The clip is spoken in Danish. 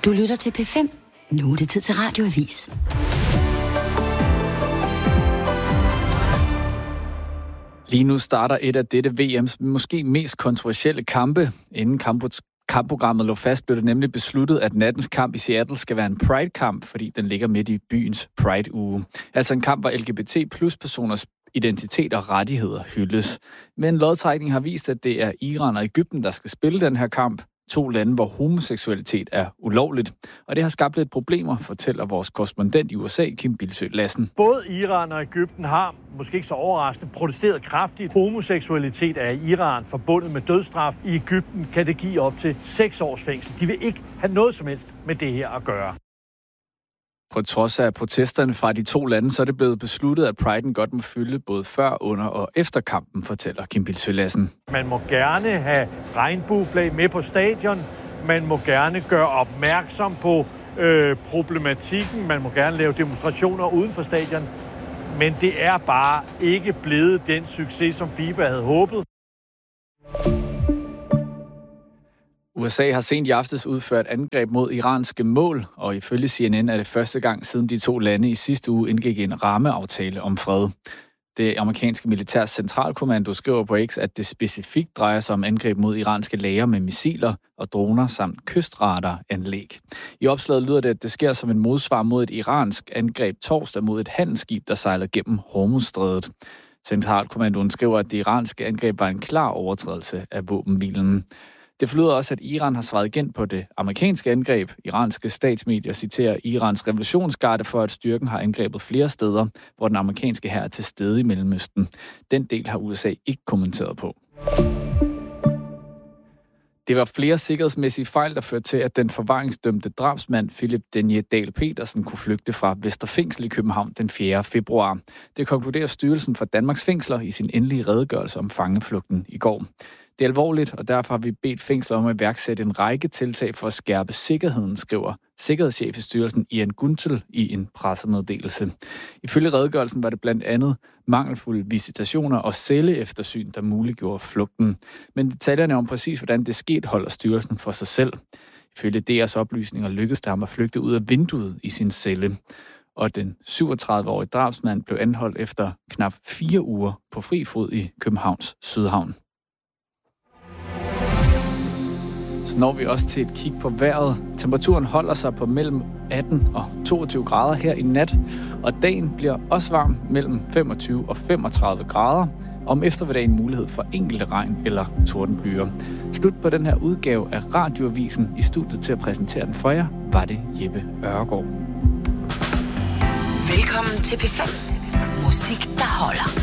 Du lytter til P5. Nu er det tid til Radioavis. Lige nu starter et af dette VM's måske mest kontroversielle kampe. Inden kampprogrammet lå fast, blev det nemlig besluttet, at nattens kamp i Seattle skal være en Pride-kamp, fordi den ligger midt i byens Pride-uge. Altså en kamp, hvor LGBT plus personers identitet og rettigheder hyldes. Men lodtrækningen har vist, at det er Iran og Egypten, der skal spille den her kamp. 2 lande, hvor homoseksualitet er ulovligt. Og det har skabt lidt problemer, fortæller vores korrespondent i USA, Kim Bildsøe Lassen. Både Iran og Egypten har, måske ikke så overraskende, protesteret kraftigt. Homoseksualitet er i Iran forbundet med dødsstraf. I Egypten kan det give op til 6 års fængsel. De vil ikke have noget som helst med det her at gøre. På trods af protesterne fra de 2 lande, så er det blevet besluttet, at Pride'en godt må fylde både før, under og efter kampen, fortæller Kim Bildsøe Lassen. Man må gerne have regnbueflag med på stadion. Man må gerne gøre opmærksom på problematikken. Man må gerne lave demonstrationer uden for stadion. Men det er bare ikke blevet den succes, som FIFA havde håbet. USA har sent i aftes udført angreb mod iranske mål, og ifølge CNN er det første gang siden de 2 lande i sidste uge indgik en rammeaftale om fred. Det amerikanske militærs centralkommando skriver på X, at det specifikt drejer sig om angreb mod iranske lagre med missiler og droner samt kystradaranlæg. I opslaget lyder det, at det sker som en modsvar mod et iransk angreb torsdag mod et handelsskib, der sejlede gennem Hormuzstrædet. Centralkommandoen skriver, at det iranske angreb var en klar overtrædelse af våbenhvilen. Det forlyder også, at Iran har svaret igen på det amerikanske angreb. Iranske statsmedier citerer Irans revolutionsgarde for, at styrken har angrebet flere steder, hvor den amerikanske hær er til stede i Mellemøsten. Den del har USA ikke kommenteret på. Det var flere sikkerhedsmæssige fejl, der førte til, at den forvaringsdømte drabsmand Philip Denier Dahl Petersen kunne flygte fra Vesterfængsel i København den 4. februar. Det konkluderer Styrelsen for Danmarks Fængsler i sin endelige redegørelse om fangeflugten i går. Det er alvorligt, og derfor har vi bedt fængsler om at iværksætte en række tiltag for at skærpe sikkerheden, skriver sikkerhedschef i styrelsen Ian Guntel i en pressemeddelelse. Ifølge redegørelsen var det blandt andet mangelfulde visitationer og celleeftersyn, der muliggjorde flugten. Men detaljerne om præcis, hvordan det skete, holder styrelsen for sig selv. Ifølge DR's oplysninger lykkedes det ham at flygte ud af vinduet i sin celle. Og den 37-årige drabsmand blev anholdt efter knap 4 uger på fri fod i Københavns Sydhavn. Så når vi også til et kig på vejret. Temperaturen holder sig på mellem 18 og 22 grader her i nat, og dagen bliver også varm mellem 25 og 35 grader. Om eftermiddagen mulighed for enkelte regn eller tordenbyer. Slut på den her udgave af Radioavisen. I studiet til at præsentere den for jer var det Jeppe Ørgaard. Velkommen til P5. Musik, der holder.